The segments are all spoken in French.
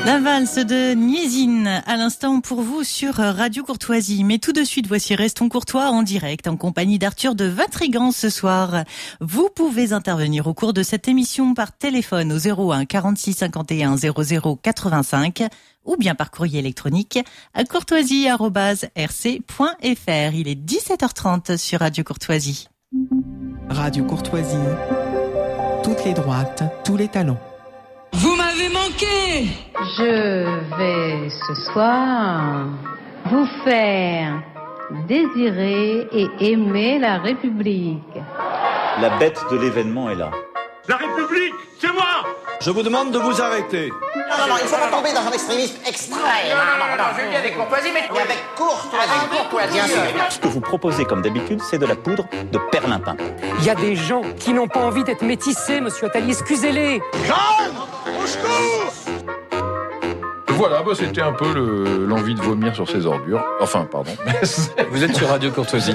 La valse de Niésine, à l'instant pour vous sur Radio Courtoisie. Mais tout de suite, voici Restons Courtois en direct, en compagnie d'Arthur de Vatrigan ce soir. Vous pouvez intervenir au cours de cette émission par téléphone au 01 46 51 00 85 ou bien par courrier électronique à courtoisie@rc.fr. Il est 17h30 sur Radio Courtoisie. Radio Courtoisie, toutes les droites, tous les talents. Vous m'avez manqué. Je vais ce soir vous faire désirer et aimer la République. La bête de l'événement est là. La République, c'est moi. Je vous demande de vous arrêter. Non, il ne faut pas tomber dans un extrémisme extrême. Non, je viens avec courtoisie, mais... Avec courtoisie. Bien sûr. Ce que vous proposez, comme d'habitude, c'est de la poudre de perlimpin. Il y a des gens qui n'ont pas envie d'être métissés, monsieur Attali, excusez-les. Jeanne, au secours. Voilà, c'était un peu l'envie de vomir sur ces ordures. Enfin, pardon. Vous êtes sur Radio Courtoisie.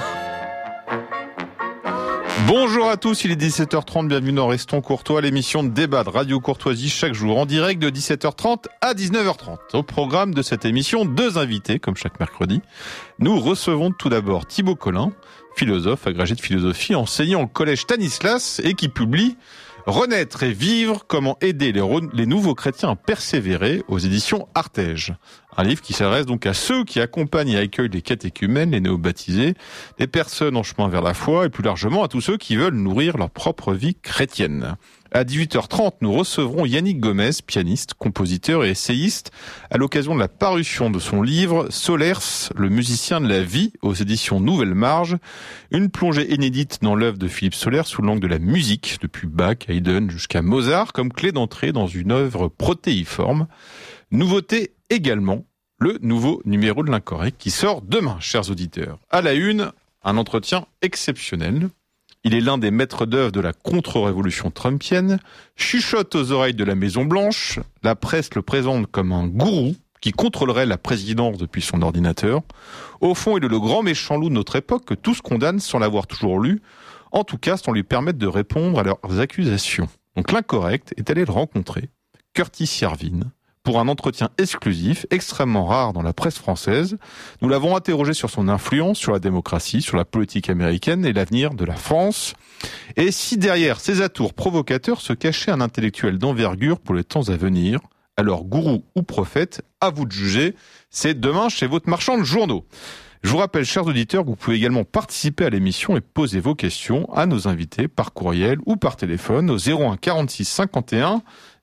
Bonjour à tous, il est 17h30, bienvenue dans Restons Courtois, l'émission de débat de Radio Courtoisie chaque jour en direct de 17h30 à 19h30. Au programme de cette émission, 2 invités, comme chaque mercredi. Nous recevons tout d'abord Thibaut Collin, philosophe, agrégé de philosophie, enseignant au collège Stanislas et qui publie Renaître et vivre, comment aider les nouveaux chrétiens à persévérer aux éditions Artege. Un livre qui s'adresse donc à ceux qui accompagnent et accueillent les catéchumènes, les néo-baptisés, les personnes en chemin vers la foi et plus largement à tous ceux qui veulent nourrir leur propre vie chrétienne. À 18h30, nous recevrons Yannick Gomez, pianiste, compositeur et essayiste, à l'occasion de la parution de son livre Solers, le musicien de la vie, aux éditions Nouvelle Marge, une plongée inédite dans l'œuvre de Philippe Solers sous l'angle de la musique, depuis Bach, Haydn jusqu'à Mozart, comme clé d'entrée dans une œuvre protéiforme. Nouveauté également, le nouveau numéro de l'Incorrect qui sort demain, chers auditeurs. À la une, un entretien exceptionnel. Il est l'un des maîtres d'œuvre de la contre-révolution trumpienne, chuchote aux oreilles de la Maison-Blanche, la presse le présente comme un gourou qui contrôlerait la présidence depuis son ordinateur. Au fond, il est le grand méchant loup de notre époque que tous condamnent sans l'avoir toujours lu, en tout cas sans lui permettre de répondre à leurs accusations. Donc l'Incorrect est allé le rencontrer, Curtis Yarvin, pour un entretien exclusif, extrêmement rare dans la presse française. Nous l'avons interrogé sur son influence sur la démocratie, sur la politique américaine et l'avenir de la France. Et si derrière ces atours provocateurs se cachait un intellectuel d'envergure pour les temps à venir, alors gourou ou prophète, à vous de juger, c'est demain chez votre marchand de journaux. Je vous rappelle, chers auditeurs, que vous pouvez également participer à l'émission et poser vos questions à nos invités par courriel ou par téléphone au 01 46 51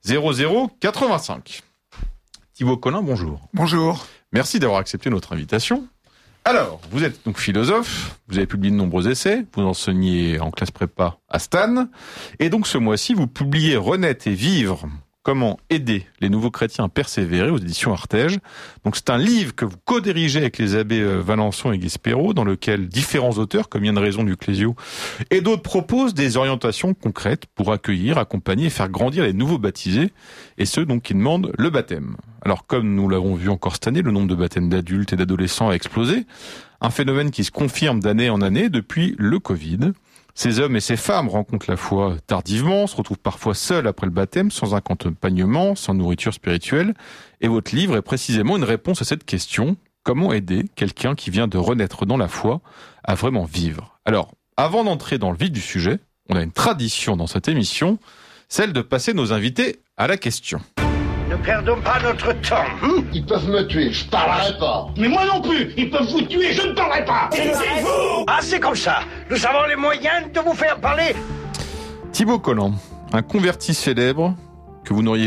00 85. Thibaut Collin, bonjour. Bonjour. Merci d'avoir accepté notre invitation. Alors, vous êtes donc philosophe, vous avez publié de nombreux essais, vous enseignez en classe prépa à Stan, et donc ce mois-ci, vous publiez Renaître et vivre, comment aider les nouveaux chrétiens à persévérer aux éditions Artege. Donc c'est un livre que vous co-dirigez avec les abbés Valençon et Guespero, dans lequel différents auteurs, comme Yann Raison du Clésio, et d'autres proposent des orientations concrètes pour accueillir, accompagner et faire grandir les nouveaux baptisés, et ceux donc qui demandent le baptême. Alors comme nous l'avons vu encore cette année, le nombre de baptêmes d'adultes et d'adolescents a explosé, un phénomène qui se confirme d'année en année depuis le Covid. Ces hommes et ces femmes rencontrent la foi tardivement, se retrouvent parfois seuls après le baptême, sans accompagnement, sans nourriture spirituelle. Et votre livre est précisément une réponse à cette question. Comment aider quelqu'un qui vient de renaître dans la foi à vraiment vivre? Alors, avant d'entrer dans le vif du sujet, on a une tradition dans cette émission, celle de passer nos invités à la question. Ne perdons pas notre temps. Ils peuvent me tuer, je parlerai pas. Mais moi non plus, ils peuvent vous tuer, je ne parlerai pas. Taisez-vous. Ah, c'est comme ça. Nous avons les moyens de vous faire parler. Thibaut Collin, un converti célèbre que vous n'auriez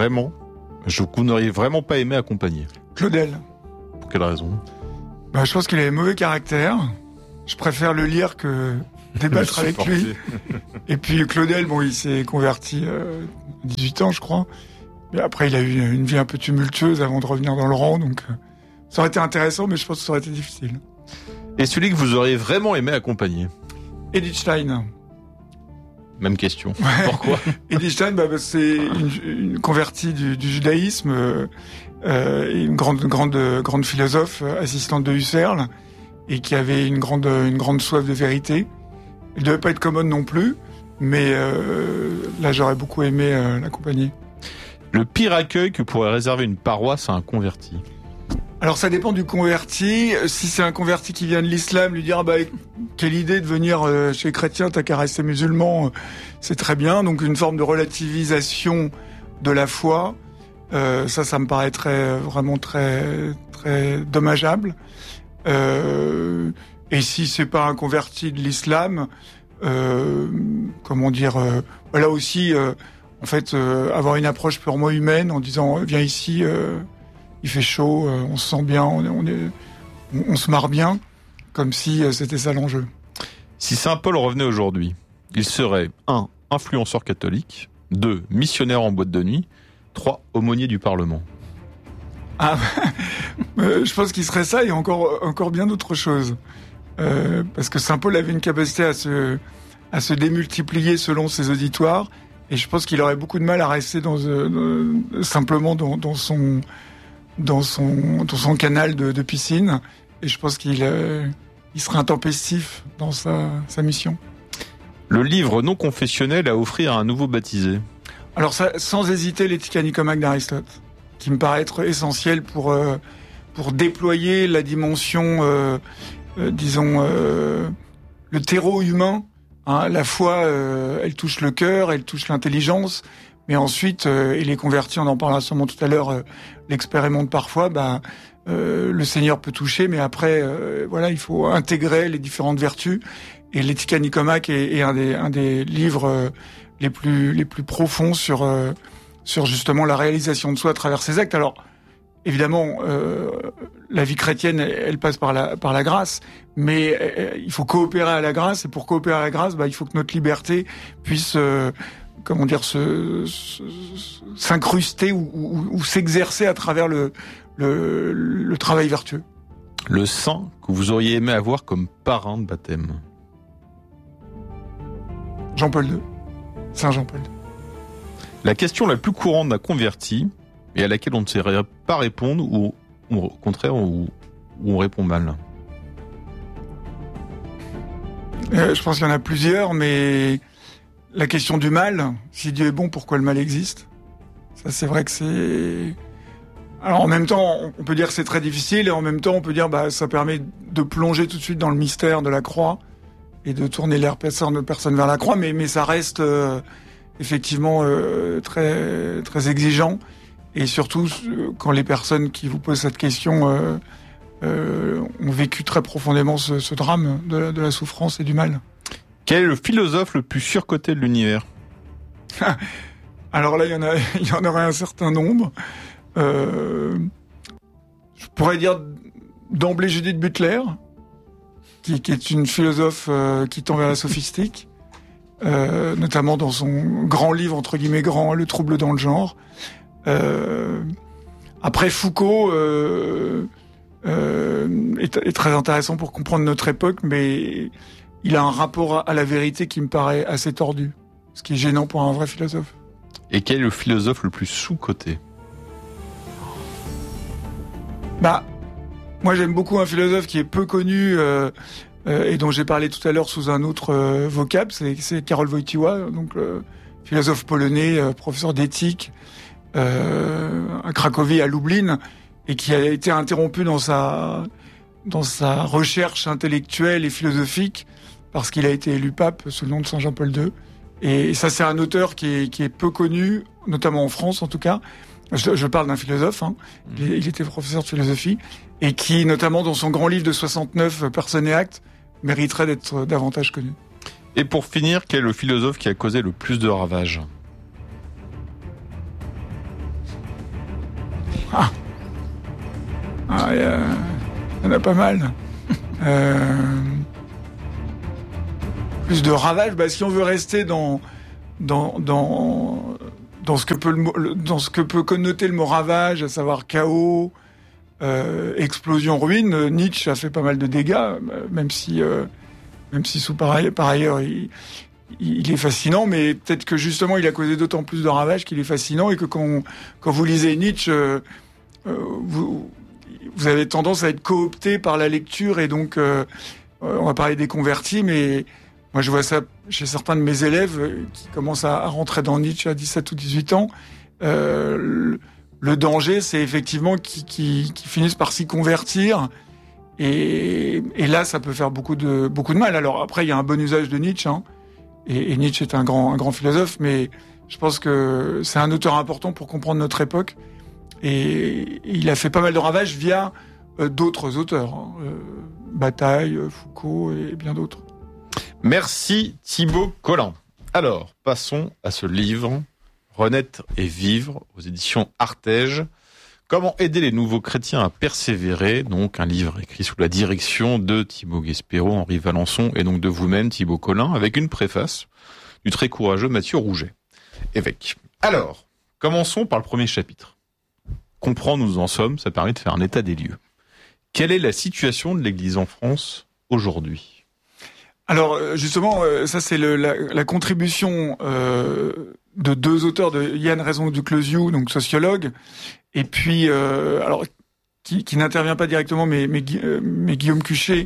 vraiment pas aimé accompagner. Claudel. Pour quelle raison? Je pense qu'il avait mauvais caractère. Je préfère le lire que débattre avec lui. Et puis Claudel, il s'est converti à 18 ans, je crois. Mais après, il a eu une vie un peu tumultueuse avant de revenir dans le rang, donc ça aurait été intéressant, mais je pense que ça aurait été difficile. Et celui que vous auriez vraiment aimé accompagner? Edith Stein. Même question. Pourquoi? Edith Stein, c'est une convertie du judaïsme, une grande philosophe, assistante de Husserl, et qui avait une grande soif de vérité. Elle devait pas être commode non plus, mais là, j'aurais beaucoup aimé l'accompagner. Le pire accueil que pourrait réserver une paroisse à un converti. Alors ça dépend du converti. Si c'est un converti qui vient de l'islam, lui dire quelle idée de venir chez les chrétiens, t'as qu'à rester musulman, c'est très bien. Donc une forme de relativisation de la foi, ça me paraîtrait vraiment très très dommageable. Et si c'est pas un converti de l'islam, là aussi, en fait, avoir une approche purement humaine en disant viens ici. Il fait chaud, on se sent bien, on se marre bien, comme si c'était ça l'enjeu. Si Saint Paul revenait aujourd'hui, il serait 1. Influenceur catholique, 2. Missionnaire en boîte de nuit, 3. Aumônier du Parlement. Je pense qu'il serait ça et encore bien d'autres choses. Parce que Saint Paul avait une capacité à se démultiplier selon ses auditoires, et je pense qu'il aurait beaucoup de mal à rester simplement dans son canal de piscine, et je pense qu'il serait intempestif dans sa mission. Le livre non confessionnel à offrir à un nouveau baptisé. Alors ça, sans hésiter, l'Éthique Nicomaque d'Aristote, qui me paraît être essentiel pour déployer la dimension, le terreau humain. Hein, la foi, elle touche le cœur, elle touche l'intelligence. Mais ensuite, et les convertis, on en parlera sûrement tout à l'heure, l'expérimentent parfois, le Seigneur peut toucher, mais après, il faut intégrer les différentes vertus. Et l'Éthique Nicomaque est un des livres les plus profonds sur justement la réalisation de soi à travers ses actes. Alors, évidemment, la vie chrétienne, elle passe par la grâce, mais il faut coopérer à la grâce, et pour coopérer à la grâce, il faut que notre liberté puisse... s'incruster ou s'exercer à travers le travail vertueux. Le saint que vous auriez aimé avoir comme parrain de baptême. Jean-Paul II. Saint Jean-Paul II. La question la plus courante d'un converti, et à laquelle on ne sait pas répondre, ou au contraire, où on répond mal. Je pense qu'il y en a plusieurs, mais... La question du mal, si Dieu est bon, pourquoi le mal existe? Ça, c'est vrai que c'est... Alors, en même temps, on peut dire que c'est très difficile, et en même temps, on peut dire ça permet de plonger tout de suite dans le mystère de la croix, et de tourner l'air personne vers la croix, mais ça reste effectivement très, très exigeant, et surtout quand les personnes qui vous posent cette question ont vécu très profondément ce drame de la souffrance et du mal. Quel est le philosophe le plus surcoté de l'univers? Alors là, il y en aurait un certain nombre. Je pourrais dire d'emblée Judith Butler, qui est une philosophe qui tend vers la sophistique, notamment dans son grand livre, entre guillemets grand, Le trouble dans le genre. Après, Foucault est très intéressant pour comprendre notre époque, mais... il a un rapport à la vérité qui me paraît assez tordu, ce qui est gênant pour un vrai philosophe. Et quel est le philosophe le plus sous-coté? Moi j'aime beaucoup un philosophe qui est peu connu et dont j'ai parlé tout à l'heure sous un autre vocable, c'est Karol Wojtyła, donc philosophe polonais, professeur d'éthique à Cracovie, à Lublin, et qui a été interrompu dans sa recherche intellectuelle et philosophique parce qu'il a été élu pape sous le nom de Saint Jean-Paul II. Et ça, c'est un auteur qui est peu connu, notamment en France en tout cas. Je parle d'un philosophe, hein. Il était professeur de philosophie, et qui, notamment dans son grand livre de 69, Personne et acte, mériterait d'être davantage connu. Et pour finir, quel est le philosophe qui a causé le plus de ravages? Il y en a pas mal. Plus de ravages, si on veut rester dans ce que peut connoter le mot ravage, à savoir chaos, explosion, ruine, Nietzsche a fait pas mal de dégâts, même si par ailleurs il est fascinant, mais peut-être que justement il a causé d'autant plus de ravages qu'il est fascinant, et que quand vous lisez Nietzsche, vous avez tendance à être coopté par la lecture, et donc on va parler des convertis, mais moi je vois ça chez certains de mes élèves qui commencent à rentrer dans Nietzsche à 17 ou 18 ans, Le danger, c'est effectivement qu'ils finissent par s'y convertir. Et là, ça peut faire beaucoup de mal. Alors après, il y a un bon usage de Nietzsche, hein. Et Nietzsche est un grand philosophe, mais je pense que c'est un auteur important pour comprendre notre époque. Et il a fait pas mal de ravages via d'autres auteurs, hein. Bataille, Foucault et bien d'autres. Merci Thibaut Collin. Alors, passons à ce livre, Renaître et vivre, aux éditions Artege. Comment aider les nouveaux chrétiens à persévérer, donc un livre écrit sous la direction de Thibaut Guespero, Henri Valençon et donc de vous-même Thibaut Collin, avec une préface du très courageux Mathieu Rouget, évêque. Alors, commençons par le premier chapitre. Comprendre où nous en sommes, ça permet de faire un état des lieux. Quelle est la situation de l'Église en France aujourd'hui ? Alors justement, ça c'est la contribution de deux auteurs, de Yann Raison-Duclosiou, donc sociologue, et puis alors qui n'intervient pas directement, mais Guillaume Cuchet,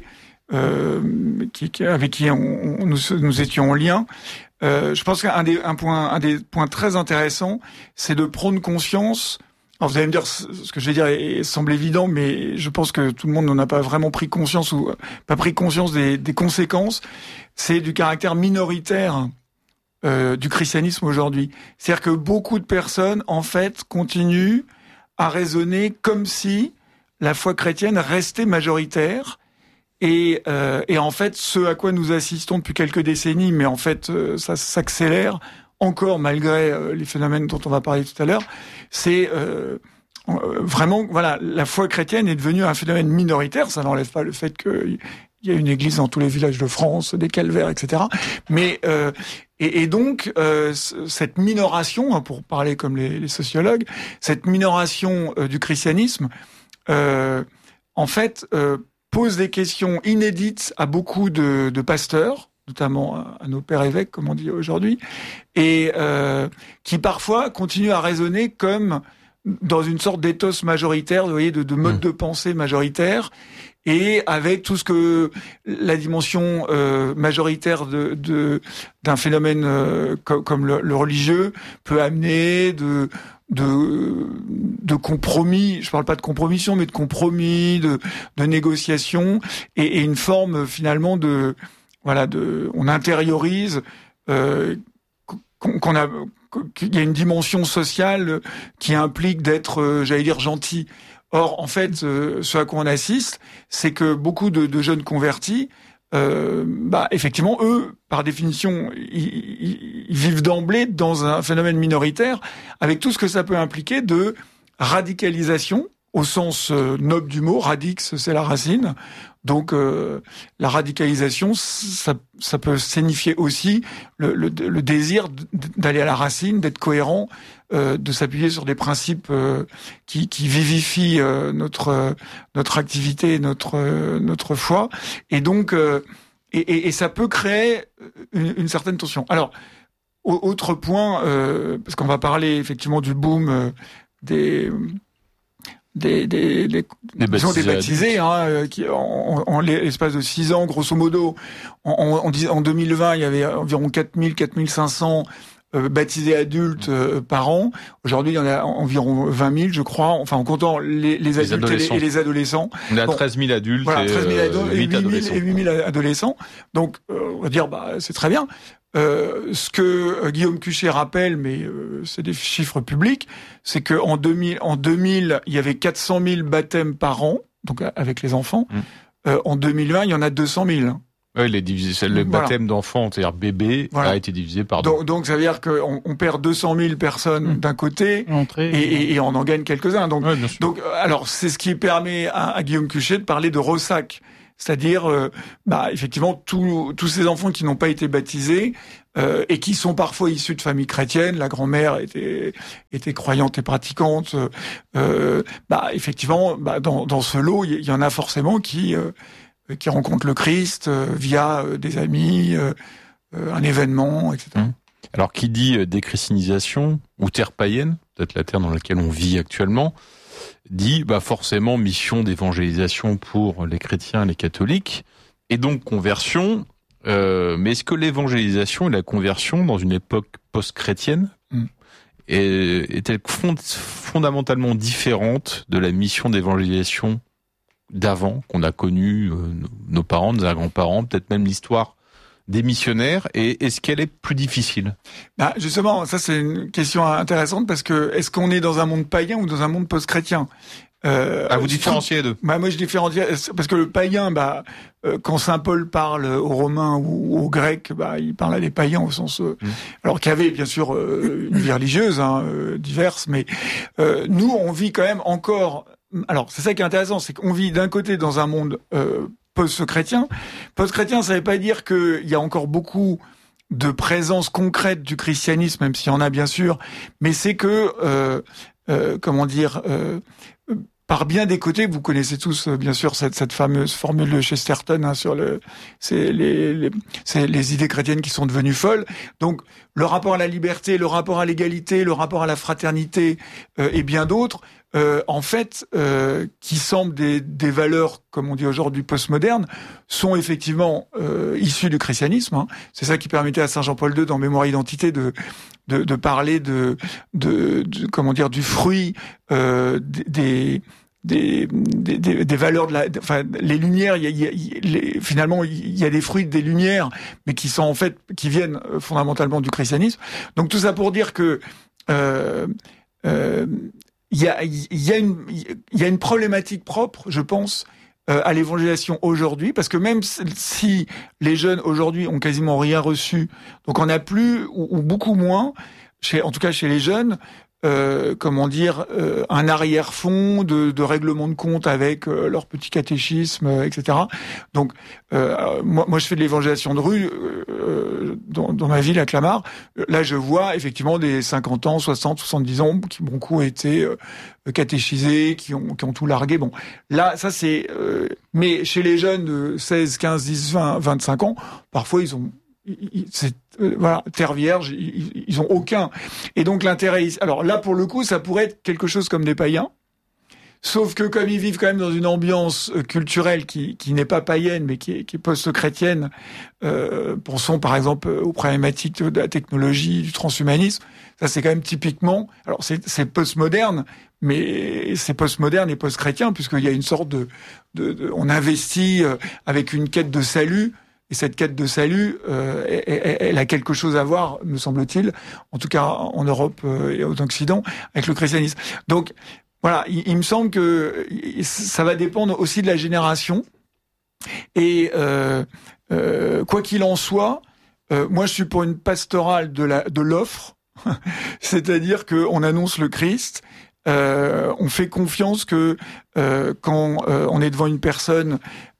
avec qui nous étions en lien. Je pense qu'un des points très intéressants, c'est de prendre conscience. Alors vous allez me dire, ce que je vais dire semble évident, mais je pense que tout le monde n'en a pas vraiment pris conscience ou pas pris conscience des conséquences. C'est du caractère minoritaire du christianisme aujourd'hui. C'est-à-dire que beaucoup de personnes, en fait, continuent à raisonner comme si la foi chrétienne restait majoritaire. Et en fait, ce à quoi nous assistons depuis quelques décennies, mais en fait, ça s'accélère encore malgré les phénomènes dont on va parler tout à l'heure, c'est vraiment, voilà, la foi chrétienne est devenue un phénomène minoritaire. Ça n'enlève pas le fait qu'il y a une église dans tous les villages de France, des calvaires, etc. Mais et donc cette minoration, pour parler comme les sociologues, cette minoration du christianisme, en fait, pose des questions inédites à beaucoup de pasteurs, notamment à nos pères évêques, comme on dit aujourd'hui, et qui parfois continuent à raisonner comme dans une sorte d'éthos majoritaire, vous voyez, de mode de pensée majoritaire, et avec tout ce que la dimension majoritaire d'un phénomène comme le religieux peut amener de compromis. Je parle pas de compromission, mais de compromis, de négociation, et une forme finalement on intériorise qu'il y a une dimension sociale qui implique d'être, j'allais dire, gentil. Or, en fait, ce à quoi on assiste, c'est que beaucoup de jeunes convertis, effectivement, eux, par définition, ils vivent d'emblée dans un phénomène minoritaire, avec tout ce que ça peut impliquer de radicalisation, au sens noble du mot. Radix, c'est la racine. Donc la radicalisation, ça peut signifier aussi le désir d'aller à la racine, d'être cohérent, de s'appuyer sur des principes qui vivifient notre activité, notre foi, et donc et ça peut créer une certaine tension. Alors autre point, parce qu'on va parler effectivement du boom des baptisés, hein, qui en l'espace de 6 ans, grosso modo, en 2020, il y avait environ 4500 baptisés adultes par an. Aujourd'hui, il y en a environ 20 000, je crois, enfin en comptant les adultes et les adolescents. On a 13 000 adultes, voilà, 13 000 et 8 000 adolescents. Donc, on va dire, c'est très bien. Ce que Guillaume Cuchet rappelle, mais c'est des chiffres publics, c'est que en 2000, il y avait 400 000 baptêmes par an, donc avec les enfants. En 2020, il y en a 200 000. Oui, le baptême d'enfants, c'est-à-dire bébé, a été divisé par deux. Donc ça veut dire qu'on perd 200 000 personnes d'un côté et on en gagne quelques-uns. Donc alors c'est ce qui permet à Guillaume Cuchet de parler de ressac. C'est-à-dire, effectivement, tous ces enfants qui n'ont pas été baptisés et qui sont parfois issus de familles chrétiennes, la grand-mère était croyante et pratiquante. Effectivement, dans ce lot, il y en a forcément qui rencontrent le Christ via des amis, un événement, etc. Alors, qui dit déchristianisation ou terre païenne, peut-être la terre dans laquelle on vit actuellement, dit forcément mission d'évangélisation pour les chrétiens et les catholiques, et donc conversion. Mais est-ce que l'évangélisation et la conversion dans une époque post-chrétienne est-elle fondamentalement différente de la mission d'évangélisation d'avant, qu'on a connue, nos parents, nos grands-parents, peut-être même l'histoire des missionnaires, et est-ce qu'elle est plus difficile? Justement, ça c'est une question intéressante, parce que est-ce qu'on est dans un monde païen ou dans un monde post-chrétien? Vous différenciez les deux? Moi je différencie, parce que le païen, quand saint Paul parle aux Romains ou aux Grecs, il parle à des païens au sens, alors qu'il y avait bien sûr une vie religieuse, diverse, mais nous on vit quand même encore. Alors c'est ça qui est intéressant, c'est qu'on vit d'un côté dans un monde post-chrétien. Post-chrétien, ça veut pas dire qu'il y a encore beaucoup de présence concrète du christianisme, même s'il y en a bien sûr, mais c'est que par bien des côtés, vous connaissez tous bien sûr cette fameuse formule de Chesterton sur les idées chrétiennes qui sont devenues folles. Donc le rapport à la liberté, le rapport à l'égalité, le rapport à la fraternité et bien d'autres, qui semblent des valeurs, comme on dit aujourd'hui, postmodernes, sont effectivement issues du christianisme. C'est ça qui permettait à Saint Jean-Paul II, dans Mémoire et Identité, de parler du fruit des valeurs les lumières. Finalement, il y a des fruits des lumières, mais qui sont qui viennent fondamentalement du christianisme. Donc tout ça pour dire que il y a une problématique propre, je pense, à l'évangélisation aujourd'hui, parce que même si les jeunes aujourd'hui ont quasiment rien reçu, donc on n'a plus ou beaucoup moins, en tout cas chez les jeunes, un arrière-fond de règlement de compte avec leur petit catéchisme, etc. Donc, moi, je fais de l'évangélisation de rue dans ma ville, à Clamart. Là, je vois effectivement des 50 ans, 60, 70 ans qui, beaucoup, ont été catéchisés, qui ont tout largué. Bon, là, ça c'est... mais chez les jeunes de 16, 15, 10, 20, 25 ans, parfois, ils ont... terre vierge, ils ont aucun. Et donc l'intérêt, alors là pour le coup, ça pourrait être quelque chose comme des païens, sauf que comme ils vivent quand même dans une ambiance culturelle qui n'est pas païenne, mais qui est post-chrétienne, pensons par exemple aux problématiques de la technologie, du transhumanisme, ça c'est quand même typiquement, alors c'est post-moderne, mais c'est post-moderne et post-chrétien, puisqu'il y a une sorte on investit avec une quête de salut. Et cette quête de salut, elle a quelque chose à voir, me semble-t-il, en tout cas en Europe et en Occident, avec le christianisme. Donc, voilà, il me semble que ça va dépendre aussi de la génération. Et quoi qu'il en soit, moi je suis pour une pastorale de l'offre, c'est-à-dire qu'on annonce le Christ, on fait confiance que quand on est devant une personne,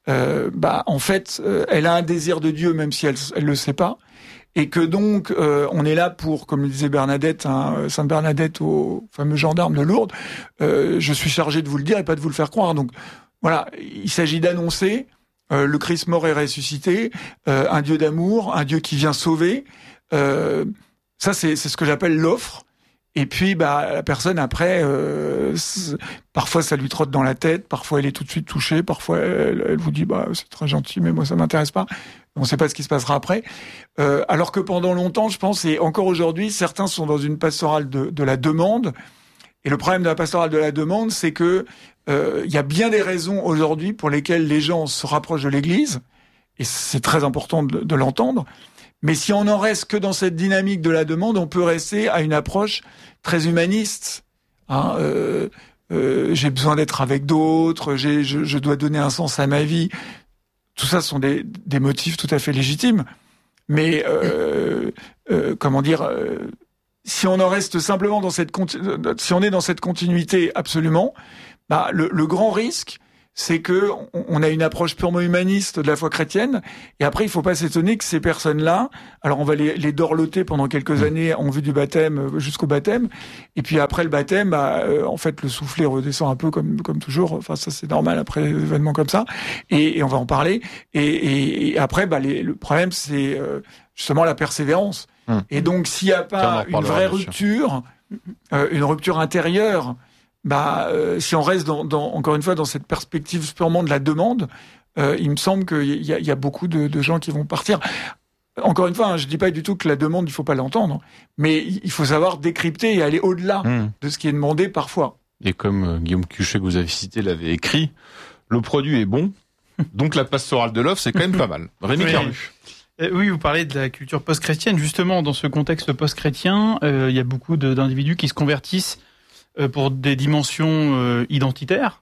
elle a un désir de Dieu, même si elle le sait pas, et que donc on est là pour, comme le disait Bernadette, Sainte Bernadette au fameux gendarme de Lourdes, je suis chargé de vous le dire et pas de vous le faire croire. Donc voilà, il s'agit d'annoncer le Christ mort et ressuscité, un Dieu d'amour, un Dieu qui vient sauver. Ça c'est ce que j'appelle l'offre. Et puis, la personne après, parfois ça lui trotte dans la tête, parfois elle est tout de suite touchée, parfois elle vous dit, c'est très gentil, mais moi ça m'intéresse pas. On ne sait pas ce qui se passera après. Alors que pendant longtemps, je pense, et encore aujourd'hui, certains sont dans une pastorale de la demande. Et le problème de la pastorale de la demande, c'est que il y a bien des raisons aujourd'hui pour lesquelles les gens se rapprochent de l'Église, et c'est très important de l'entendre. Mais si on en reste que dans cette dynamique de la demande, on peut rester à une approche très humaniste. J'ai besoin d'être avec d'autres, je dois donner un sens à ma vie. Tout ça sont des motifs tout à fait légitimes. Mais si on en reste simplement dans si on est dans cette continuité absolument, le grand risque, c'est que on a une approche purement humaniste de la foi chrétienne, et après il faut pas s'étonner que ces personnes-là, alors on va les dorloter pendant quelques années en vue du baptême jusqu'au baptême, et puis après le baptême, le soufflet redescend un peu comme toujours. Enfin ça c'est normal après des événements comme ça, et on va en parler. Et après le problème c'est justement la persévérance. Et donc s'il y a pas une vraie rupture, une rupture intérieure. Si on reste encore une fois dans cette perspective purement de la demande, il me semble qu'il y a beaucoup de gens qui vont partir. encore une fois, je dis pas du tout que la demande, il faut pas l'entendre, mais il faut savoir décrypter et aller au-delà de ce qui est demandé parfois. Et comme Guillaume Cuchet, que vous avez cité, l'avait écrit, le produit est bon, donc la pastorale de l'offre, c'est quand même pas mal. Rémi Carlu. Oui, vous parlez de la culture post-chrétienne. Justement, dans ce contexte post-chrétien, il y a beaucoup d'individus qui se convertissent pour des dimensions identitaires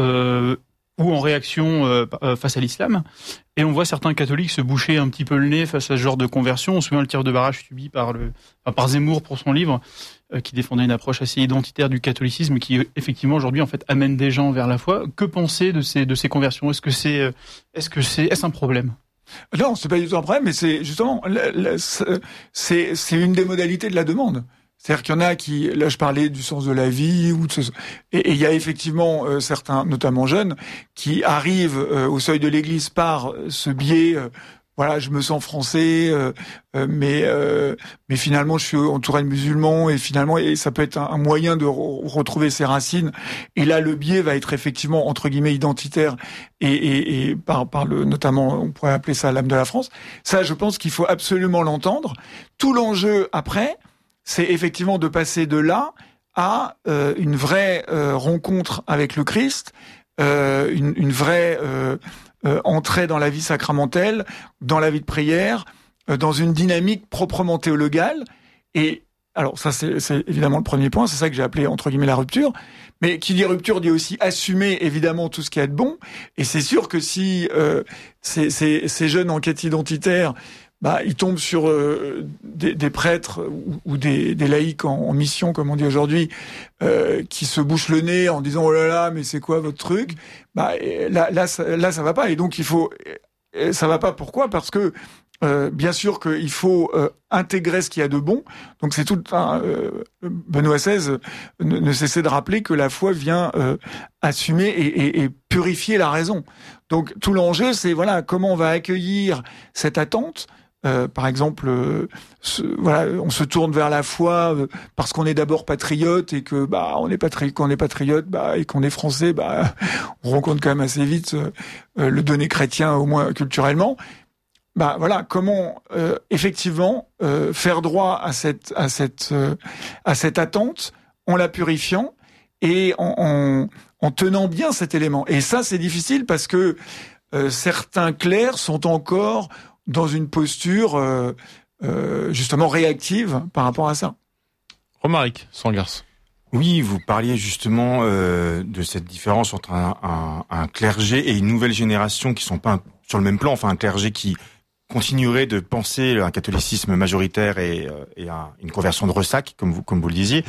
ou en réaction face à l'islam. Et on voit certains catholiques se boucher un petit peu le nez face à ce genre de conversion. On se souvient le tir de barrage subi par Zemmour pour son livre, qui défendait une approche assez identitaire du catholicisme, qui effectivement aujourd'hui en fait amène des gens vers la foi. Que penser de ces conversions ? Est-ce un problème ? Non, c'est pas du tout un problème, mais c'est justement c'est une des modalités de la demande. C'est-à-dire qu'il y en a qui, là je parlais du sens de la vie, et il y a effectivement certains, notamment jeunes, qui arrivent au seuil de l'Église par ce biais. Voilà, je me sens français, mais finalement je suis entouré de musulmans et finalement ça peut être un moyen de retrouver ses racines. Et là, le biais va être effectivement entre guillemets identitaire et par le notamment, on pourrait appeler ça l'âme de la France. Ça, je pense qu'il faut absolument l'entendre. Tout l'enjeu après, c'est effectivement de passer de là à une vraie rencontre avec le Christ, une vraie entrée dans la vie sacramentelle, dans la vie de prière, dans une dynamique proprement théologale. Et alors ça, c'est évidemment le premier point, c'est ça que j'ai appelé entre guillemets la rupture. Mais qui dit rupture dit aussi assumer évidemment tout ce qui est de bon. Et c'est sûr que si ces jeunes en quête identitaire, ils tombent sur des prêtres ou des laïcs en mission, comme on dit aujourd'hui, qui se bouchent le nez en disant oh là là, mais c'est quoi votre truc ? Là, ça va pas. Et donc ça va pas. Pourquoi ? Parce que bien sûr qu'il faut intégrer ce qu'il y a de bon. Donc c'est tout. Benoît XVI ne cessait de rappeler que la foi vient assumer et purifier la raison. Donc tout l'enjeu, c'est comment on va accueillir cette attente. Par exemple, on se tourne vers la foi parce qu'on est d'abord patriote et que quand on est patriote et qu'on est français, on rencontre quand même assez vite le donné chrétien, au moins culturellement. Comment effectivement faire droit à cette attente en la purifiant et en tenant bien cet élément. Et ça, c'est difficile parce que certains clercs sont encore dans une posture justement réactive par rapport à ça. Romaric Sangars. Oui, vous parliez justement de cette différence entre un clergé et une nouvelle génération qui sont pas sur le même plan, enfin un clergé qui continuerait de penser un catholicisme majoritaire et une conversion de ressac, comme vous le disiez.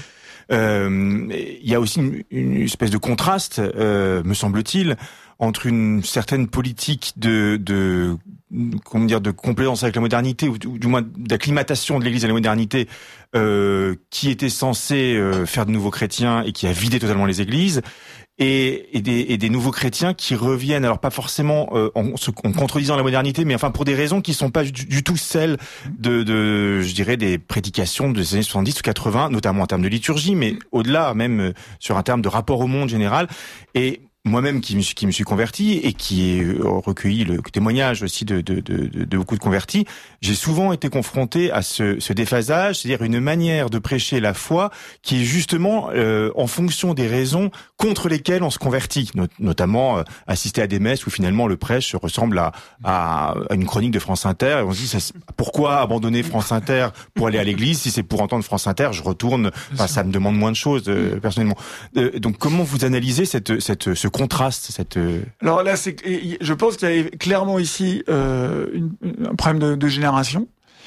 Il y a aussi une espèce de contraste, me semble-t-il, entre une certaine politique de complaisance avec la modernité, ou du moins d'acclimatation de l'Église à la modernité, qui était censée faire de nouveaux chrétiens et qui a vidé totalement les églises, et des nouveaux chrétiens qui reviennent, alors pas forcément en contredisant la modernité, mais enfin pour des raisons qui sont pas du tout celles de je dirais des prédications des années 70 ou 80, notamment en termes de liturgie, mais au-delà même sur un terme de rapport au monde général. Et moi-même qui me suis converti et qui ai recueilli le témoignage aussi de beaucoup de convertis, j'ai souvent été confronté à ce déphasage, c'est-à-dire une manière de prêcher la foi qui est justement en fonction des raisons contre lesquelles on se convertit, notamment assister à des messes où finalement le prêche ressemble à une chronique de France Inter, et on se dit pourquoi abandonner France Inter pour aller à l'église? Si c'est pour entendre France Inter, je retourne, ça me demande moins de choses personnellement. Donc comment vous analysez ce contraste, Alors là, je pense qu'il y a clairement ici un problème de génération.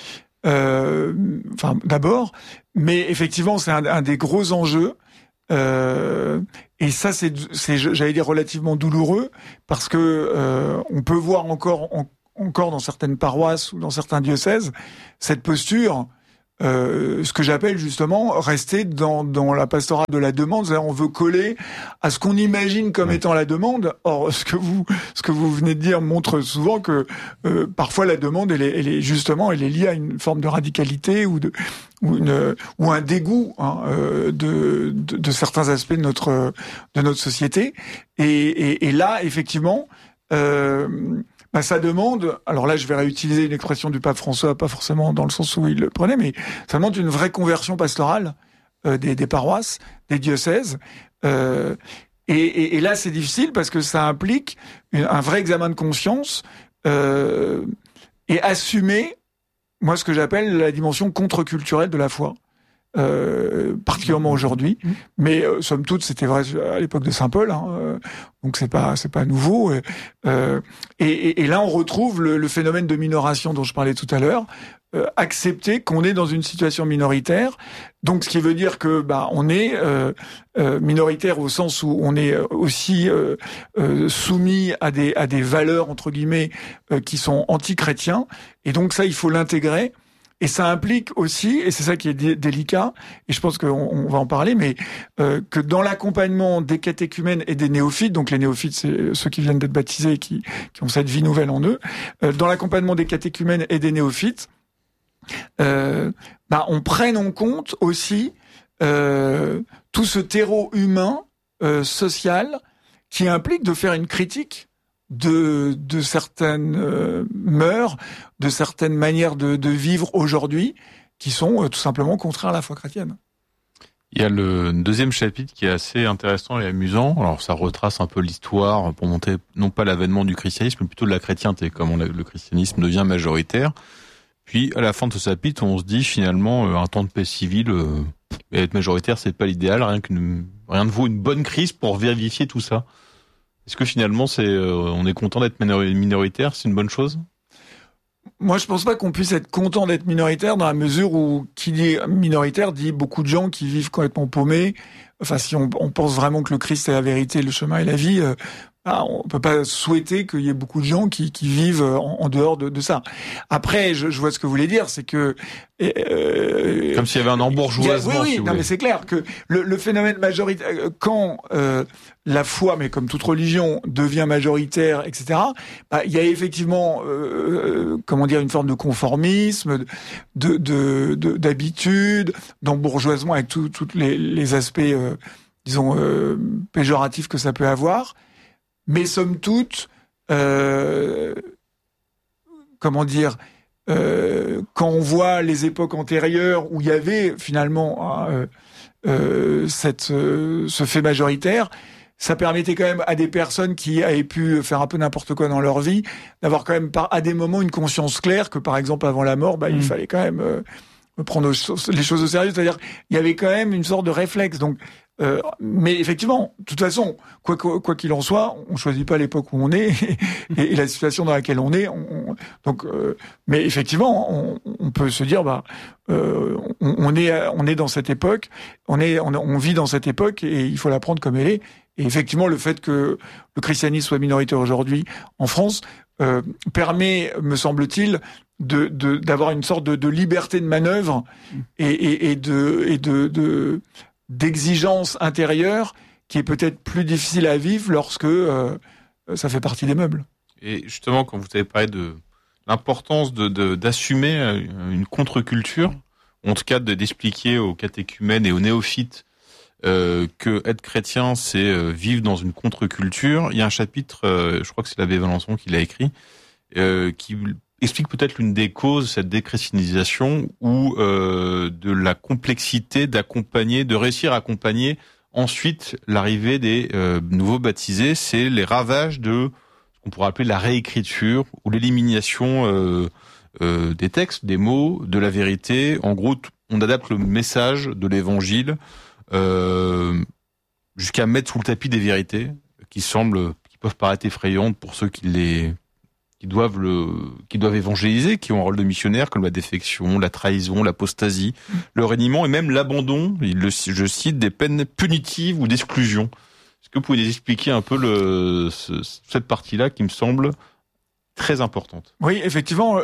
D'abord, mais effectivement, c'est un des gros enjeux. Et ça, c'est j'allais dire relativement douloureux parce que on peut voir encore dans certaines paroisses ou dans certains diocèses cette posture. Ce que j'appelle justement rester dans la pastorale de la demande, c'est-à-dire on veut coller à ce qu'on imagine comme étant la demande. Or, ce que vous venez de dire montre souvent que parfois la demande, elle est justement liée à une forme de radicalité ou un dégoût de certains aspects de notre société. Et là, effectivement, ça demande, alors là je vais réutiliser une expression du pape François, pas forcément dans le sens où il le prenait, mais ça demande une vraie conversion pastorale des paroisses, des diocèses. Et là c'est difficile parce que ça implique un vrai examen de conscience et assumer, moi ce que j'appelle la dimension contre-culturelle de la foi. Particulièrement aujourd'hui, mais somme toute c'était vrai à l'époque de Saint Paul, donc c'est pas nouveau. Et là on retrouve le phénomène de minoration dont je parlais tout à l'heure, accepter qu'on est dans une situation minoritaire, donc ce qui veut dire que on est minoritaire au sens où on est aussi soumis à des valeurs entre guillemets qui sont anti-chrétiens, et donc ça il faut l'intégrer. Et ça implique aussi, et c'est ça qui est délicat, et je pense qu'on va en parler, mais que dans l'accompagnement des catéchumènes et des néophytes, donc les néophytes, c'est ceux qui viennent d'être baptisés et qui ont cette vie nouvelle en eux, dans l'accompagnement des catéchumènes et des néophytes, on prenne en compte aussi tout ce terreau humain, social, qui implique de faire une critique de certaines mœurs, de certaines manières de vivre aujourd'hui, qui sont tout simplement contraires à la foi chrétienne. Il y a le deuxième chapitre qui est assez intéressant et amusant. Alors ça retrace un peu l'histoire pour montrer non pas l'avènement du christianisme, mais plutôt de la chrétienté, comment le christianisme devient majoritaire. Puis à la fin de ce chapitre, on se dit finalement un temps de paix civile, être majoritaire, c'est pas l'idéal. Rien ne vaut une bonne crise pour vérifier tout ça. Est-ce que finalement on est content d'être minoritaire, c'est une bonne chose ? Moi, je pense pas qu'on puisse être content d'être minoritaire dans la mesure où qui dit minoritaire dit beaucoup de gens qui vivent complètement paumés. Enfin, si on pense vraiment que le Christ est la vérité, le chemin et la vie, on peut pas souhaiter qu'il y ait beaucoup de gens qui vivent en dehors de ça. Après, je vois ce que vous voulez dire, c'est que comme s'il y avait un embourgeoisement. Oui, si vous non, voulez. mais c'est clair que le phénomène majoritaire, quand la foi, mais comme toute religion, devient majoritaire, etc. Il y a effectivement, une forme de conformisme, d'habitude, d'embourgeoisement avec tous les aspects, péjoratifs que ça peut avoir. Mais somme toute, quand on voit les époques antérieures où il y avait finalement ce fait majoritaire, ça permettait quand même à des personnes qui avaient pu faire un peu n'importe quoi dans leur vie d'avoir quand même à des moments une conscience claire que par exemple avant la mort, il fallait quand même prendre les choses au sérieux, c'est-à-dire il y avait quand même une sorte de réflexe. Donc mais effectivement, de toute façon, quoi qu'il en soit, on choisit pas l'époque où on est et la situation dans laquelle on est. Mais effectivement, on peut se dire, on est dans cette époque, on vit dans cette époque et il faut la prendre comme elle est. Et effectivement, le fait que le christianisme soit minoritaire aujourd'hui en France permet, me semble-t-il, d'avoir une sorte de liberté de manœuvre et d'exigence intérieure qui est peut-être plus difficile à vivre lorsque ça fait partie des meubles. Et justement, quand vous avez parlé de l'importance d'assumer une contre-culture, en tout cas d'expliquer aux catéchumènes et aux néophytes que être chrétien, c'est vivre dans une contre-culture, il y a un chapitre, je crois que c'est l'abbé Valençon qui l'a écrit, qui explique peut-être l'une des causes de cette déchristianisation ou de la complexité de réussir à accompagner ensuite l'arrivée des nouveaux baptisés, c'est les ravages de ce qu'on pourrait appeler la réécriture ou l'élimination des textes, des mots, de la vérité. En gros, on adapte le message de l'évangile jusqu'à mettre sous le tapis des vérités qui peuvent paraître effrayantes pour ceux qui doivent évangéliser, qui ont un rôle de missionnaire, comme la défection, la trahison, l'apostasie, le reniement et même l'abandon, je cite, des peines punitives ou d'exclusion. Est-ce que vous pouvez expliquer un peu cette partie-là qui me semble très importante? Oui, effectivement,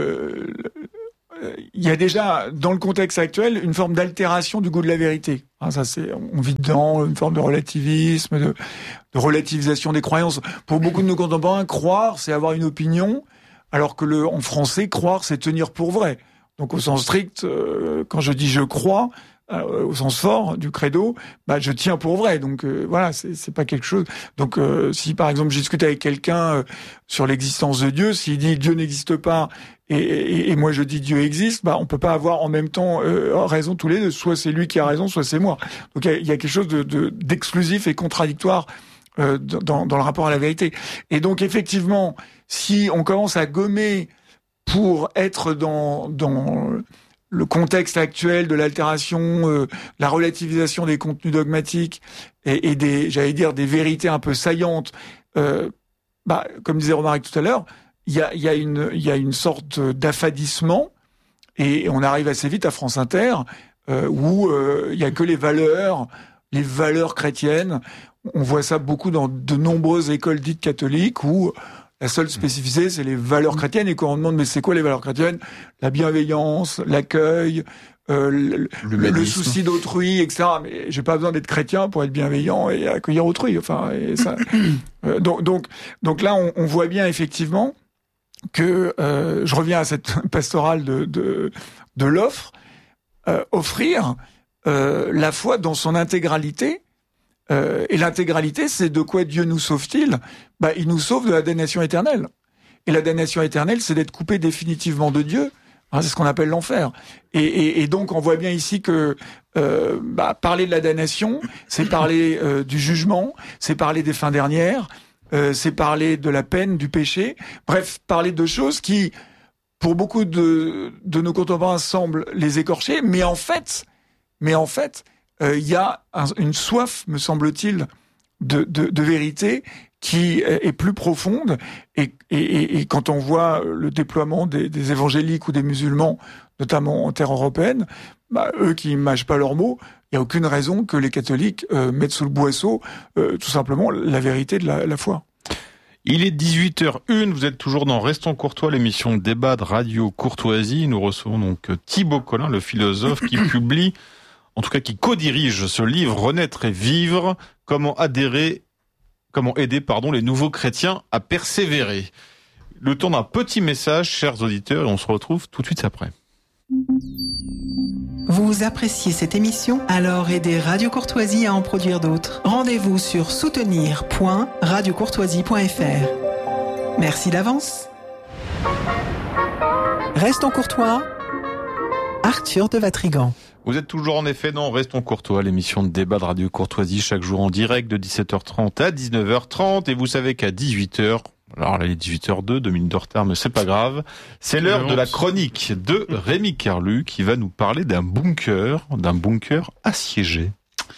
il y a déjà, dans le contexte actuel, une forme d'altération du goût de la vérité. On vit dedans une forme de relativisme, de relativisation des croyances. Pour beaucoup de nos contemporains, croire, c'est avoir une opinion, alors que en français, croire, c'est tenir pour vrai. Donc au sens strict, quand je dis je crois, au sens fort du credo, je tiens pour vrai. Donc voilà, c'est pas quelque chose. Donc si par exemple je discute avec quelqu'un sur l'existence de Dieu, s'il dit Dieu n'existe pas et moi je dis Dieu existe, on peut pas avoir en même temps raison tous les deux. Soit c'est lui qui a raison, soit c'est moi. Donc il y a quelque chose d'exclusif et contradictoire dans le rapport à la vérité. Et donc effectivement, si on commence à gommer pour être dans le contexte actuel de l'altération, la relativisation des contenus dogmatiques et des vérités un peu saillantes, comme disait Romaric tout à l'heure, il y a une sorte d'affadissement et on arrive assez vite à France Inter où il y a que les valeurs chrétiennes. On voit ça beaucoup dans de nombreuses écoles dites catholiques où la seule spécificité, c'est les valeurs chrétiennes. Et quand on demande, mais c'est quoi les valeurs chrétiennes? La bienveillance, l'accueil, le souci d'autrui, etc. Mais j'ai pas besoin d'être chrétien pour être bienveillant et accueillir autrui. Enfin, et ça. Donc là, on voit bien effectivement que je reviens à cette pastorale de l'offre, offrir la foi dans son intégralité. Et l'intégralité, c'est de quoi Dieu nous sauve-t-il? Il nous sauve de la damnation éternelle. Et la damnation éternelle, c'est d'être coupé définitivement de Dieu. C'est ce qu'on appelle l'enfer. Et donc, on voit bien ici que parler de la damnation, c'est parler du jugement, c'est parler des fins dernières, c'est parler de la peine, du péché. Bref, parler de choses qui, pour beaucoup de nos contemporains, semblent les écorcher. Mais en fait, il y a une soif, me semble-t-il, de vérité qui est plus profonde. Et quand on voit le déploiement des évangéliques ou des musulmans, notamment en terre européenne, eux qui mâchent pas leurs mots, il n'y a aucune raison que les catholiques mettent sous le boisseau tout simplement la vérité de la foi. Il est 18h01, vous êtes toujours dans Restons Courtois, l'émission de débat de Radio Courtoisie. Nous recevons donc Thibaut Collin, le philosophe, qui publie, en tout cas qui co-dirige ce livre Renaître et vivre, comment aider les nouveaux chrétiens à persévérer. Le temps d'un petit message, chers auditeurs, et on se retrouve tout de suite après. Vous appréciez cette émission? Alors aidez Radio Courtoisie à en produire d'autres. Rendez-vous sur soutenir.radiocourtoisie.fr. Merci d'avance. Restons courtois. Arthur de Vatrigan. Vous êtes toujours en effet dans Restons Courtois, l'émission de débat de Radio Courtoisie, chaque jour en direct de 17h30 à 19h30. Et vous savez qu'à 18h, alors là il est 18h02, 2 minutes de retard, mais c'est pas grave, c'est l'heure de la chronique de Rémi Carlu qui va nous parler d'un bunker assiégé.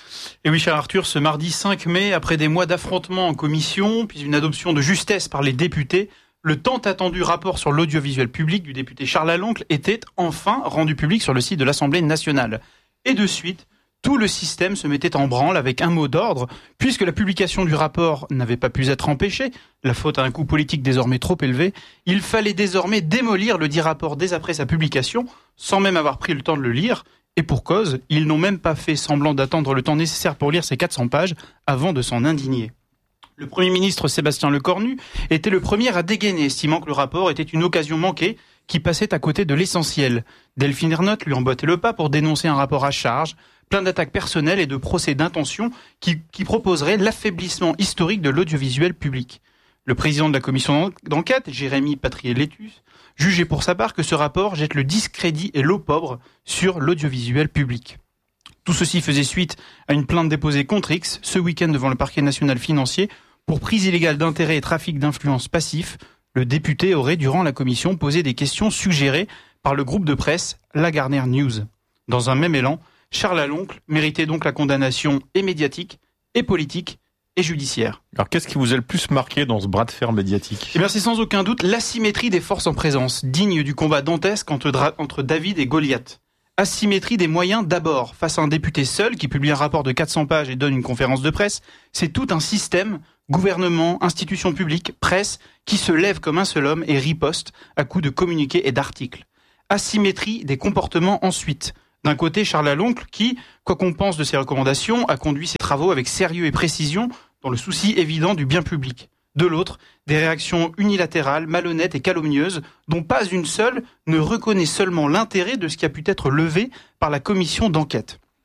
Et oui, cher Arthur, ce mardi 5 mai, après des mois d'affrontements en commission, puis une adoption de justesse par les députés, le tant attendu rapport sur l'audiovisuel public du député Charles Laloncle était enfin rendu public sur le site de l'Assemblée nationale. Et de suite, tout le système se mettait en branle avec un mot d'ordre, puisque la publication du rapport n'avait pas pu être empêchée, la faute à un coût politique désormais trop élevé, il fallait désormais démolir le dit rapport dès après sa publication, sans même avoir pris le temps de le lire, et pour cause, ils n'ont même pas fait semblant d'attendre le temps nécessaire pour lire ces 400 pages avant de s'en indigner. Le Premier ministre Sébastien Lecornu était le premier à dégainer, estimant que le rapport était une occasion manquée qui passait à côté de l'essentiel. Delphine Ernotte lui emboîtait le pas pour dénoncer un rapport à charge, plein d'attaques personnelles et de procès d'intention qui proposerait l'affaiblissement historique de l'audiovisuel public. Le président de la commission d'enquête, Jérémy Patrier-Létus, jugeait pour sa part que ce rapport jette le discrédit et l'opprobre sur l'audiovisuel public. Tout ceci faisait suite à une plainte déposée contre X ce week-end devant le parquet national financier pour prise illégale d'intérêt et trafic d'influence passif. Le député aurait, durant la commission, posé des questions suggérées par le groupe de presse Lagardère News. Dans un même élan, Charles Laloncle méritait donc la condamnation et médiatique, et politique, et judiciaire. Alors qu'est-ce qui vous a le plus marqué dans ce bras de fer médiatique ? Eh bien, c'est sans aucun doute l'asymétrie des forces en présence, digne du combat dantesque entre David et Goliath. Asymétrie des moyens d'abord. Face à un député seul qui publie un rapport de 400 pages et donne une conférence de presse, c'est tout un système, gouvernement, institutions publiques, presse, qui se lève comme un seul homme et riposte à coups de communiqués et d'articles. Asymétrie des comportements ensuite. D'un côté, Charles Laloncle qui, quoi qu'on pense de ses recommandations, a conduit ses travaux avec sérieux et précision dans le souci évident du bien public. De l'autre, des réactions unilatérales, malhonnêtes et calomnieuses, dont pas une seule ne reconnaît seulement l'intérêt de ce qui a pu être levé par la commission d'enquête.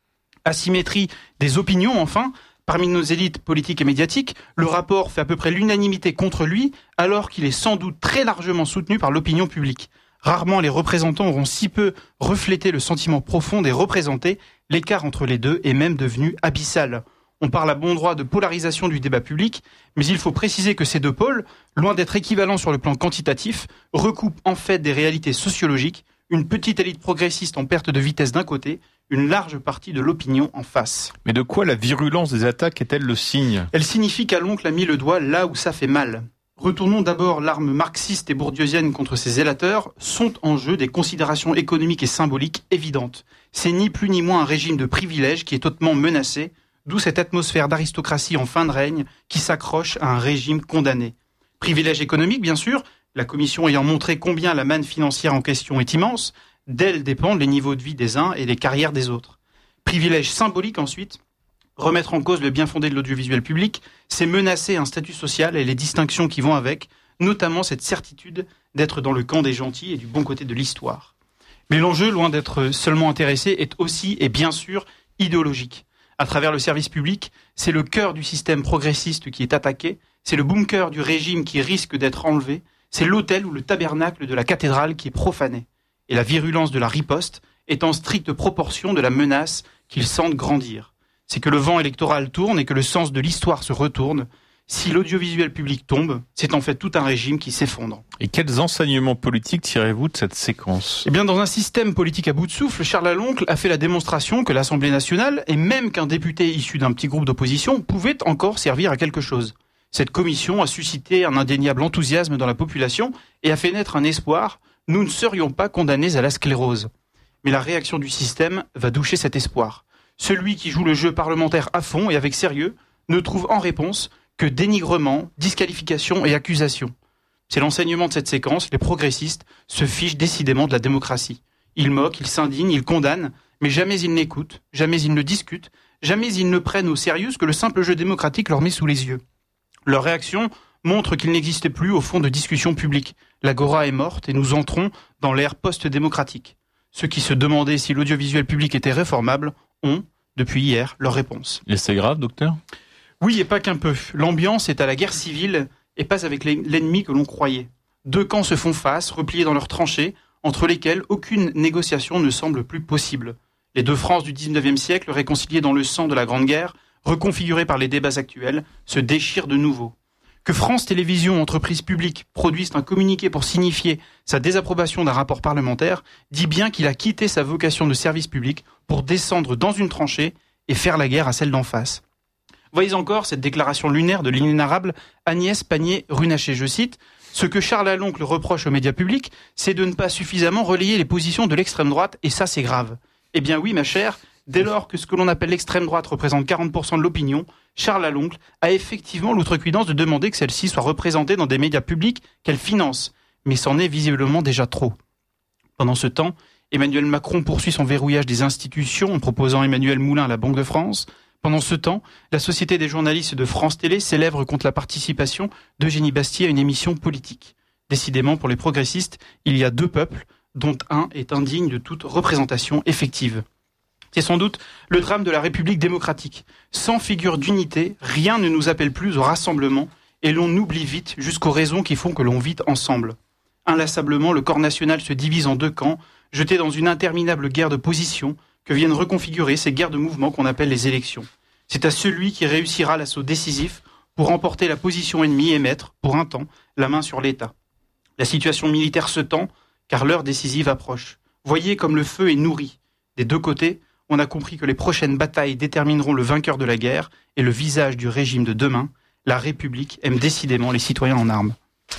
Asymétrie des opinions, enfin. Parmi nos élites politiques et médiatiques, le rapport fait à peu près l'unanimité contre lui, alors qu'il est sans doute très largement soutenu par l'opinion publique. Rarement les représentants auront si peu reflété le sentiment profond des représentés, l'écart entre les deux est même devenu abyssal. On parle à bon droit de polarisation du débat public, mais il faut préciser que ces deux pôles, loin d'être équivalents sur le plan quantitatif, recoupent en fait des réalités sociologiques, une petite élite progressiste en perte de vitesse d'un côté, une large partie de l'opinion en face. Mais de quoi la virulence des attaques est-elle le signe ? Elle signifie qu'à l'oncle a mis le doigt là où ça fait mal. Retournons d'abord l'arme marxiste et bourdieusienne contre ces zélateurs, sont en jeu des considérations économiques et symboliques évidentes. C'est ni plus ni moins un régime de privilèges qui est hautement menacé, d'où cette atmosphère d'aristocratie en fin de règne qui s'accroche à un régime condamné. Privilèges économiques, bien sûr, la commission ayant montré combien la manne financière en question est immense, d'elle dépendent les niveaux de vie des uns et les carrières des autres. Privilèges symboliques ensuite, remettre en cause le bien fondé de l'audiovisuel public, c'est menacer un statut social et les distinctions qui vont avec, notamment cette certitude d'être dans le camp des gentils et du bon côté de l'histoire. Mais l'enjeu, loin d'être seulement intéressé, est aussi et bien sûr idéologique. À travers le service public, c'est le cœur du système progressiste qui est attaqué, c'est le bunker du régime qui risque d'être enlevé, c'est l'autel ou le tabernacle de la cathédrale qui est profané. Et la virulence de la riposte est en stricte proportion de la menace qu'ils sentent grandir. C'est que le vent électoral tourne et que le sens de l'histoire se retourne. Si l'audiovisuel public tombe, c'est en fait tout un régime qui s'effondre. Et quels enseignements politiques tirez-vous de cette séquence ? Eh bien, dans un système politique à bout de souffle, Charles Laloncle a fait la démonstration que l'Assemblée nationale, et même qu'un député issu d'un petit groupe d'opposition, pouvait encore servir à quelque chose. Cette commission a suscité un indéniable enthousiasme dans la population et a fait naître un espoir. Nous ne serions pas condamnés à la sclérose. Mais la réaction du système va doucher cet espoir. Celui qui joue le jeu parlementaire à fond et avec sérieux ne trouve en réponse que dénigrement, disqualification et accusation. C'est l'enseignement de cette séquence, les progressistes se fichent décidément de la démocratie. Ils moquent, ils s'indignent, ils condamnent, mais jamais ils n'écoutent, jamais ils ne discutent, jamais ils ne prennent au sérieux ce que le simple jeu démocratique leur met sous les yeux. Leur réaction montre qu'il n'existe plus au fond de discussion publique. L'agora est morte et nous entrons dans l'ère post-démocratique. Ceux qui se demandaient si l'audiovisuel public était réformable ont, depuis hier, leur réponse. Et c'est grave, docteur ? Oui, et pas qu'un peu. L'ambiance est à la guerre civile et pas avec l'ennemi que l'on croyait. Deux camps se font face, repliés dans leurs tranchées, entre lesquelles aucune négociation ne semble plus possible. Les deux France du XIXe siècle, réconciliées dans le sang de la Grande Guerre, reconfigurées par les débats actuels, se déchirent de nouveau. Que France Télévisions, entreprise publique, produise un communiqué pour signifier sa désapprobation d'un rapport parlementaire, dit bien qu'il a quitté sa vocation de service public pour descendre dans une tranchée et faire la guerre à celle d'en face. Voyez encore cette déclaration lunaire de l'inénarrable Agnès Pannier-Runacher. Je cite, « Ce que Charles Laloncle reproche aux médias publics, c'est de ne pas suffisamment relayer les positions de l'extrême droite, et ça c'est grave. » Eh bien oui, ma chère, dès lors que ce que l'on appelle l'extrême droite représente 40% de l'opinion, Charles Laloncle a effectivement l'outrecuidance de demander que celle-ci soit représentée dans des médias publics qu'elle finance. Mais c'en est visiblement déjà trop. Pendant ce temps, Emmanuel Macron poursuit son verrouillage des institutions en proposant Emmanuel Moulin à la Banque de France. Pendant ce temps, la Société des journalistes de France Télé célèbre contre la participation d'Eugénie Bastier à une émission politique. Décidément, pour les progressistes, il y a deux peuples, dont un est indigne de toute représentation effective. C'est sans doute le drame de la République démocratique. Sans figure d'unité, rien ne nous appelle plus au rassemblement et l'on oublie vite jusqu'aux raisons qui font que l'on vit ensemble. Inlassablement, le corps national se divise en deux camps, jeté dans une interminable guerre de positions que viennent reconfigurer ces guerres de mouvement qu'on appelle les élections. C'est à celui qui réussira l'assaut décisif pour remporter la position ennemie et mettre, pour un temps, la main sur l'État. La situation militaire se tend, car l'heure décisive approche. Voyez comme le feu est nourri. Des deux côtés, on a compris que les prochaines batailles détermineront le vainqueur de la guerre et le visage du régime de demain. La République aime décidément les citoyens en armes.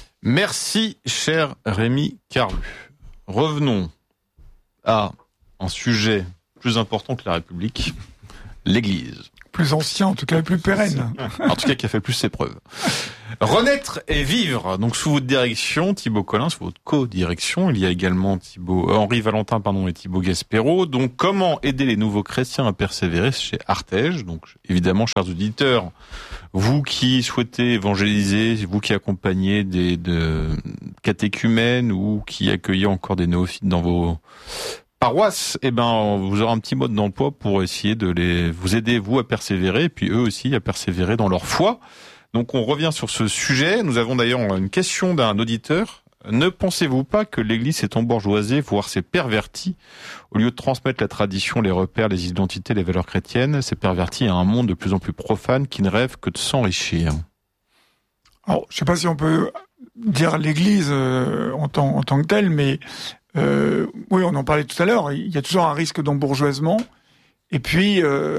Merci, cher Rémi Carlu. Revenons à un sujet plus important que la République, l'Église. Plus ancien, en tout cas, plus pérenne. En tout cas, qui a fait plus ses preuves. Renaître et vivre. Donc, sous votre direction, Thibaut Collin, sous votre co-direction, il y a également Henri Valentin, et Thibaut Gaspereau. Donc, comment aider les nouveaux chrétiens à persévérer chez Artege? Donc, évidemment, chers auditeurs, vous qui souhaitez évangéliser, vous qui accompagnez des catéchumènes ou qui accueillez encore des néophytes dans vos paroisse, vous aurez un petit mode d'emploi pour essayer de vous aider, vous, à persévérer, et puis eux aussi à persévérer dans leur foi. Donc on revient sur ce sujet. Nous avons d'ailleurs une question d'un auditeur. Ne pensez-vous pas que l'Église s'est embourgeoisée, voire s'est pervertie? Au lieu de transmettre la tradition, les repères, les identités, les valeurs chrétiennes, s'est pervertie à un monde de plus en plus profane qui ne rêve que de s'enrichir. Alors, je sais pas si on peut dire l'Église en tant que telle, mais oui, on en parlait tout à l'heure. Il y a toujours un risque d'embourgeoisement. Et puis,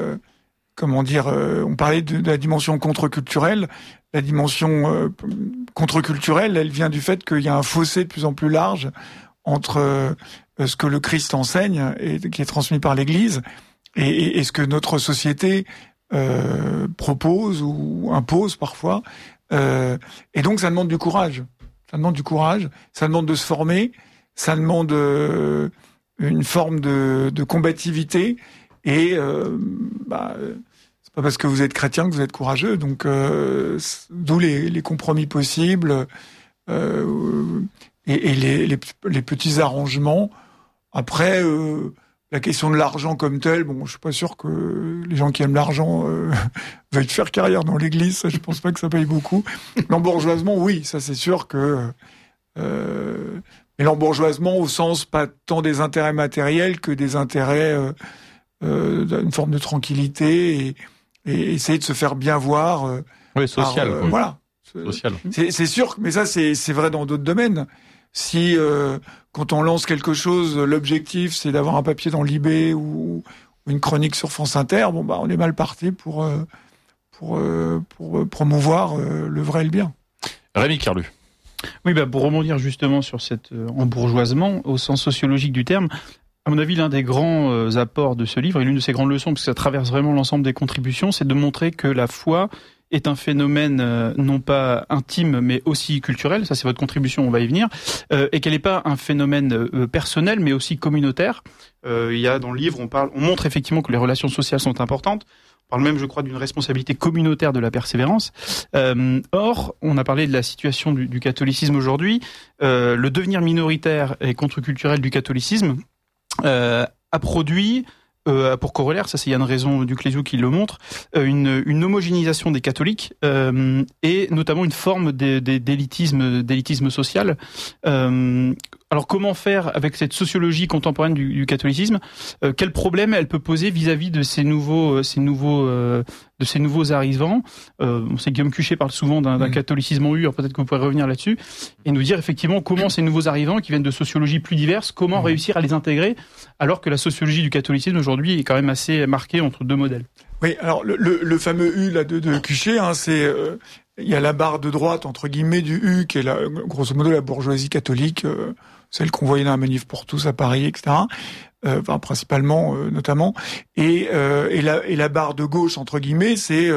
on parlait de la dimension contre-culturelle. La dimension contre-culturelle, elle vient du fait qu'il y a un fossé de plus en plus large entre ce que le Christ enseigne et qui est transmis par l'Église et ce que notre société propose ou impose parfois. Et donc, ça demande du courage. Ça demande du courage. Ça demande de se former. Ça demande une forme de combativité. Et c'est pas parce que vous êtes chrétien que vous êtes courageux. Donc, d'où les compromis possibles et les petits arrangements. Après, la question de l'argent comme tel, je suis pas sûr que les gens qui aiment l'argent veuillent faire carrière dans l'Église. Ça, je pense pas que ça paye beaucoup. L'embourgeoisement, oui, ça c'est sûr que. Mais l'embourgeoisement au sens pas tant des intérêts matériels que des intérêts d'une forme de tranquillité et essayer de se faire bien voir. Oui, social. Voilà. Social. C'est sûr, mais ça c'est vrai dans d'autres domaines. Si quand on lance quelque chose, l'objectif c'est d'avoir un papier dans l'IB ou une chronique sur France Inter, on est mal parti pour promouvoir le vrai et le bien. Rémi Kerlu. Oui, pour rebondir justement sur cet embourgeoisement au sens sociologique du terme, à mon avis, l'un des grands apports de ce livre et l'une de ses grandes leçons, parce que ça traverse vraiment l'ensemble des contributions, c'est de montrer que la foi est un phénomène non pas intime mais aussi culturel, ça c'est votre contribution, on va y venir, et qu'elle n'est pas un phénomène personnel mais aussi communautaire. Il y a dans le livre, on montre effectivement que les relations sociales sont importantes. On parle même, je crois, d'une responsabilité communautaire de la persévérance. Or, on a parlé de la situation du catholicisme aujourd'hui. Le devenir minoritaire et contre-culturel du catholicisme a produit, pour corollaire, ça c'est Yann Raison du Clézou qui le montre, une homogénéisation des catholiques et notamment une forme d'élitisme social. Alors comment faire avec cette sociologie contemporaine du catholicisme? Quel problème elle peut poser vis-à-vis de ces nouveaux arrivants? On sait que Guillaume Cuchet parle souvent d'un catholicisme en U, alors peut-être que vous pourrez revenir là-dessus et nous dire effectivement comment ces nouveaux arrivants qui viennent de sociologies plus diverses, comment réussir à les intégrer alors que la sociologie du catholicisme aujourd'hui est quand même assez marquée entre deux modèles. Oui, alors le fameux U là de Cuchet, c'est il y a la barre de droite entre guillemets du U qui est grosso modo la bourgeoisie catholique, celle qu'on voyait dans la manif pour tous à Paris, etc. Principalement, notamment, et la barre de gauche entre guillemets, c'est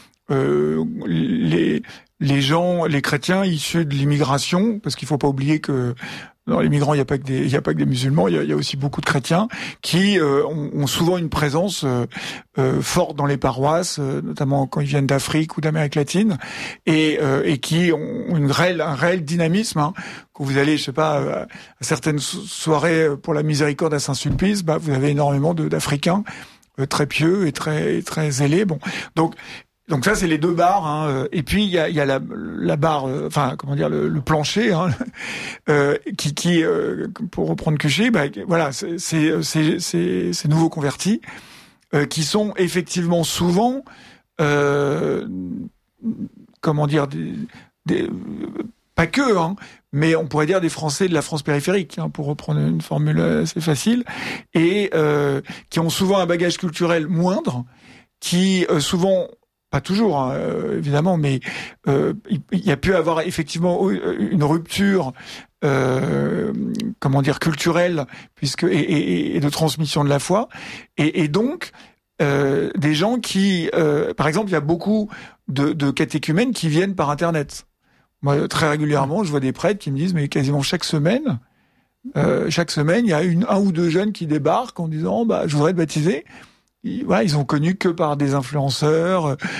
les chrétiens issus de l'immigration, parce qu'il faut pas oublier que dans les migrants, il y a pas que des musulmans, il y a aussi beaucoup de chrétiens qui ont souvent une présence forte dans les paroisses, notamment quand ils viennent d'Afrique ou d'Amérique latine, et qui ont un réel dynamisme. Quand vous allez, je sais pas, à certaines soirées pour la miséricorde à Saint-Sulpice, vous avez énormément d'Africains très pieux et très zélés. Donc ça c'est les deux barres, et puis il y a la barre, le plancher, qui pour reprendre Cuchet, voilà, ces nouveaux convertis qui sont effectivement souvent pas que, mais on pourrait dire des Français de la France périphérique, pour reprendre une formule assez facile, et qui ont souvent un bagage culturel moindre, qui souvent, pas toujours évidemment, mais il y a pu avoir effectivement une rupture culturelle et de transmission de la foi, et donc des gens qui par exemple il y a beaucoup de catéchumènes qui viennent par internet. Moi très régulièrement je vois des prêtres qui me disent mais quasiment chaque semaine il y a un ou deux jeunes qui débarquent en disant je voudrais être baptisé. Ils ont connu que par des influenceurs